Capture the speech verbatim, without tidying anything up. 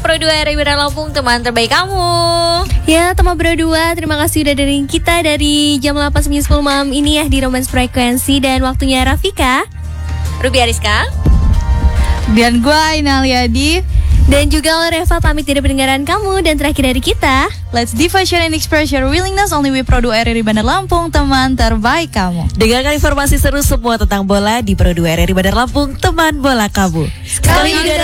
Pro dua R I Bandar Lampung, teman terbaik kamu. Ya, teman Pro dua, terima kasih udah dengerin kita dari jam delapan sampai sepuluh malam ini ya di Romance Frekuensi. Dan waktunya Rafika, Ruby Ariska, dan gue Aina Aliadi, dan juga Reva pamit dari pendengaran kamu. Dan terakhir dari kita, let's devotion and express your willingness only with Pro dua R I Bandar Lampung, teman terbaik kamu. Dengarkan informasi seru semua tentang bola di Pro dua R I Bandar Lampung, teman bola kamu. sekali